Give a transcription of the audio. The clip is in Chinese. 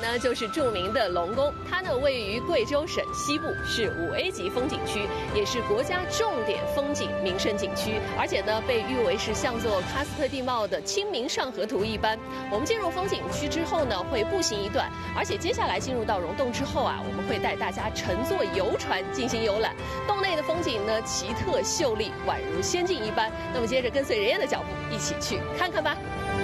呢就是著名的龙宫，它呢位于贵州省西部，是5A 级风景区，也是国家重点风景名胜景区，而且呢被誉为是像做喀斯特地貌的《清明上河图》一般。我们进入风景区之后呢，会步行一段，而且接下来进入到溶洞之后啊，我们会带大家乘坐游船进行游览。洞内的风景呢奇特秀丽，宛如仙境一般。那么接着跟随人燕的脚步，一起去看看吧。